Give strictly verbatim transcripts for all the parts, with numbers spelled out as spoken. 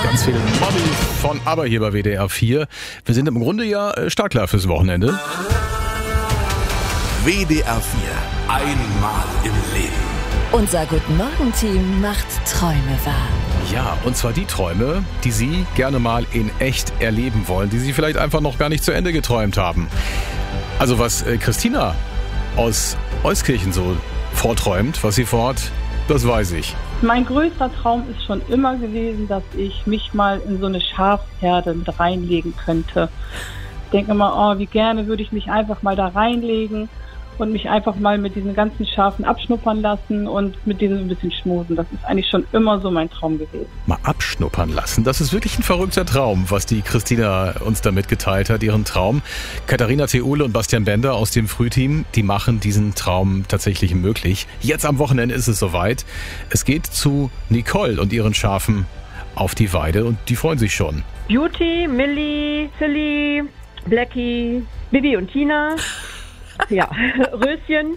Ganz viel Money von Aber hier bei W D R vier. Wir sind im Grunde ja startklar fürs Wochenende. W D R vier. Einmal im Leben. Unser Guten-Morgen-Team macht Träume wahr. Ja, und zwar die Träume, die Sie gerne mal in echt erleben wollen, die Sie vielleicht einfach noch gar nicht zu Ende geträumt haben. Also was Christina aus Euskirchen so vorträumt, was sie vorhat, das weiß ich. Mein größter Traum ist schon immer gewesen, dass ich mich mal in so eine Schafsherde mit reinlegen könnte. Ich denke immer, oh, wie gerne würde ich mich einfach mal da reinlegen und mich einfach mal mit diesen ganzen Schafen abschnuppern lassen und mit denen ein bisschen schmusen. Das ist eigentlich schon immer so mein Traum gewesen. Mal abschnuppern lassen, das ist wirklich ein verrückter Traum, was die Christina uns da mitgeteilt hat, ihren Traum. Katharina Theule und Bastian Bender aus dem Frühteam, die machen diesen Traum tatsächlich möglich. Jetzt am Wochenende ist es soweit. Es geht zu Nicole und ihren Schafen auf die Weide und die freuen sich schon. Beauty, Millie, Silly, Blackie, Bibi und Tina. Ja, Röschen.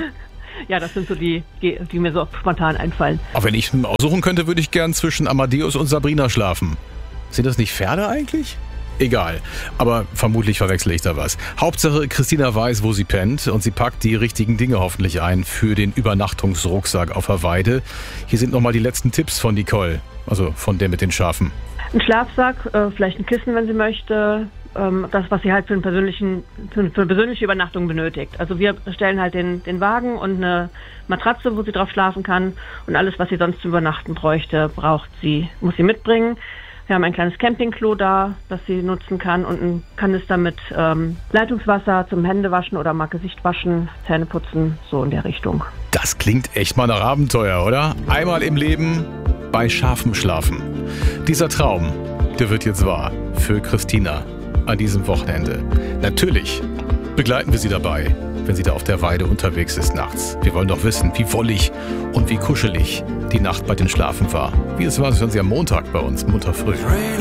Ja, das sind so die, die mir so spontan einfallen. Aber wenn ich aussuchen könnte, würde ich gern zwischen Amadeus und Sabrina schlafen. Sind das nicht Pferde eigentlich? Egal, aber vermutlich verwechsel ich da was. Hauptsache, Christina weiß, wo sie pennt und sie packt die richtigen Dinge hoffentlich ein für den Übernachtungsrucksack auf der Weide. Hier sind nochmal die letzten Tipps von Nicole, also von der mit den Schafen. Ein Schlafsack, äh, vielleicht ein Kissen, wenn sie möchte. Ähm, das, was sie halt für, einen persönlichen, für eine persönliche Übernachtung benötigt. Also wir stellen halt den, den Wagen und eine Matratze, wo sie drauf schlafen kann. Und alles, was sie sonst zu übernachten bräuchte, braucht sie, muss sie mitbringen. Wir haben ein kleines Campingklo da, das sie nutzen kann und ein Kanister mit ähm, Leitungswasser zum Händewaschen oder mal Gesicht waschen, Zähne putzen, so in der Richtung. Das klingt echt mal nach Abenteuer, oder? Einmal im Leben bei Schafen schlafen. Dieser Traum, der wird jetzt wahr für Christina an diesem Wochenende. Natürlich begleiten wir sie dabei, wenn sie da auf der Weide unterwegs ist nachts. Wir wollen doch wissen, wie wollig und wie kuschelig die Nacht bei den Schlafen war. Wie es war, hören Sie am Montag bei uns, munter früh.